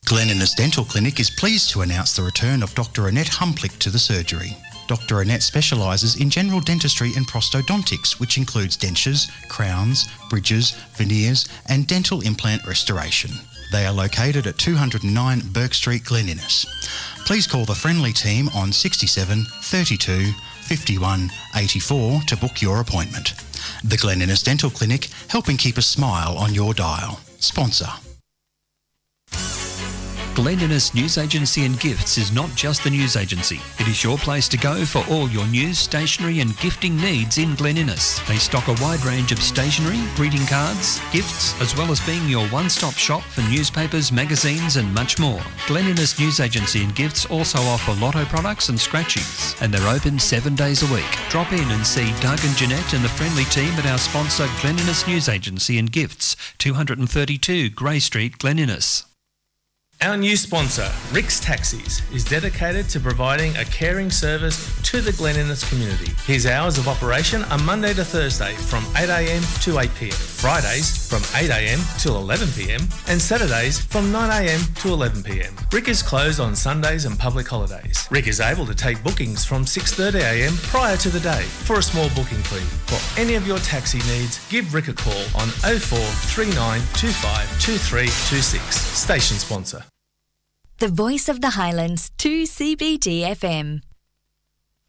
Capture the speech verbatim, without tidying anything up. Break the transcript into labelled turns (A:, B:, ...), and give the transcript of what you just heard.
A: Glen Innes Dental Clinic is pleased to announce the return of Doctor Annette Humplick to the surgery. Doctor Annette specialises in general dentistry and prosthodontics, which includes dentures, crowns, bridges, veneers and dental implant restoration. They are located at two oh nine Burke Street, Glen Innes. Please call the friendly team on sixty-seven thirty-two fifty-one eighty-four to book your appointment. The Glen Innes Dental Clinic, helping keep a smile on your dial. Sponsor.
B: Glen Innes News Agency and Gifts is not just the news agency. It is your place to go for all your news, stationery and gifting needs in Glen Innes. They stock a wide range of stationery, greeting cards, gifts, as well as being your one-stop shop for newspapers, magazines and much more. Glen Innes News Agency and Gifts also offer lotto products and scratchies, and they're open seven days a week. Drop in and see Doug and Jeanette and the friendly team at our sponsor Glen Innes News Agency and Gifts, two thirty-two Grey Street, Glen Innes.
C: Our new sponsor, Rick's Taxis, is dedicated to providing a caring service to the Glen Innes community. His hours of operation are Monday to Thursday from eight a m to eight p m, Fridays from eight a m till eleven p m and Saturdays from nine a m to eleven p m. Rick is closed on Sundays and public holidays. Rick is able to take bookings from six thirty a m prior to the day for a small booking fee. For any of your taxi needs, give Rick a call on oh four three nine two five two three two six. Station sponsor.
D: The Voice of the Highlands, two C B D F M.